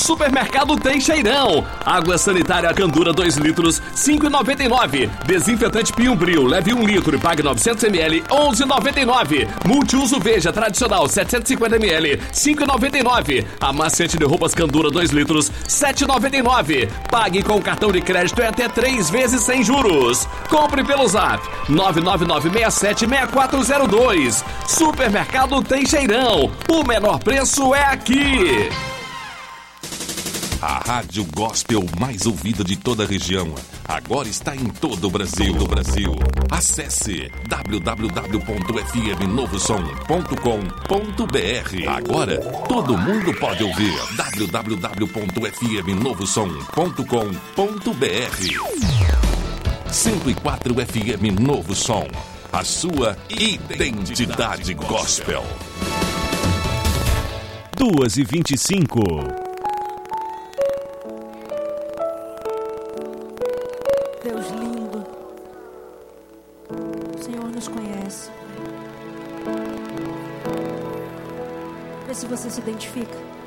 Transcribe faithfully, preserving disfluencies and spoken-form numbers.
Supermercado Teixeirão. Água sanitária Candura dois litros, cinco reais e noventa e nove centavos. Desinfetante Piumbril, leve um litro e pague novecentos mililitros, onze reais e noventa e nove centavos. Multiuso Veja tradicional, setecentos e cinquenta mililitros, cinco reais e noventa e nove centavos. Amaciante de roupas Candura dois litros, sete reais e noventa e nove centavos. Pague com cartão de crédito em até três vezes sem juros. Compre pelo Zap nove nove nove seis sete seis quatro zero dois. Supermercado Teixeirão. O menor preço é aqui. A rádio gospel mais ouvida de toda a região agora está em todo o Brasil. Do Brasil. Acesse w w w ponto f m novo som ponto com ponto b r. Agora todo mundo pode ouvir. w w w ponto f m novo som ponto com ponto b r. cento e quatro F M Novo Som. A sua identidade gospel. duas e vinte e cinco. Deus lindo, o Senhor nos conhece. Vê se você se identifica.